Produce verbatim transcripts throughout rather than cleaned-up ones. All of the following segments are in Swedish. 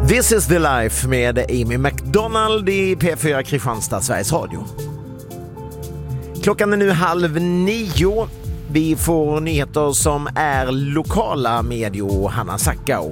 This is the life med Amy McDonald i P fyra Kristianstad, Sveriges Radio. Klockan är nu halv nio. Vi får nyheter som är lokala med Johanna Sackau.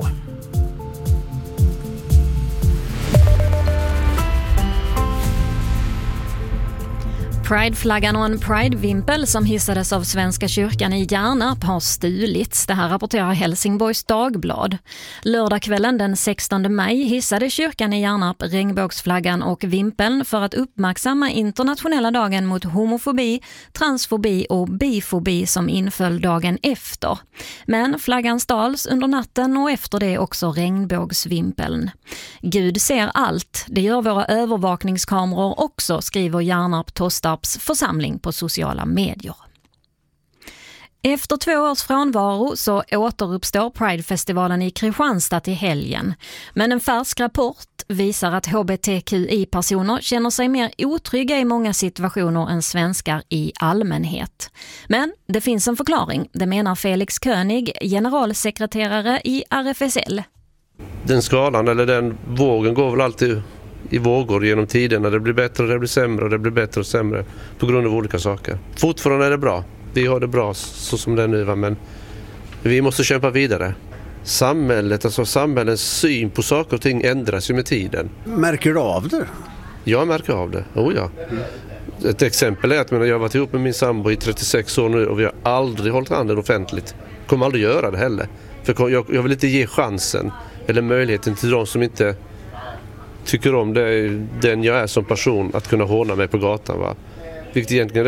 Prideflaggan och en Pride-vimpel som hissades av Svenska kyrkan i Hjärnarp har stulits. Det här rapporterar Helsingborgs Dagblad. Lördagskvällen den sextonde maj hissade kyrkan i Hjärnarp regnbågsflaggan och vimpeln för att uppmärksamma internationella dagen mot homofobi, transfobi och bifobi som inföll dagen efter. Men flaggan stals under natten och efter det också regnbågsvimpeln. Gud ser allt. Det gör våra övervakningskameror också, skriver Hjärnarp Tostarps församling på sociala medier. Efter två års frånvaro så återuppstår Pride-festivalen i Kristianstad till helgen. Men en färsk rapport visar att H B T Q I-personer känner sig mer otrygga i många situationer än svenskar i allmänhet. Men det finns en förklaring, det menar Felix König, generalsekreterare i R F S L. Den skalan eller den vågen går väl alltid i vågor genom tiden. När det blir bättre och det blir sämre och det blir bättre och sämre på grund av olika saker. Fortfarande är det bra. Vi har det bra så som det är nu, va? Men vi måste kämpa vidare. Samhället, alltså samhällets syn på saker och ting ändras ju med tiden. Märker du av det? Jag märker av det, oh ja. Ett exempel är att jag har varit ihop med min sambo i trettiosex år nu och vi har aldrig hållit handen offentligt. Kommer aldrig göra det heller. För jag, jag vill inte ge chansen eller möjligheten till de som inte tycker om det, den jag är som person, att kunna håna mig på gatan, va? Vilket egentligen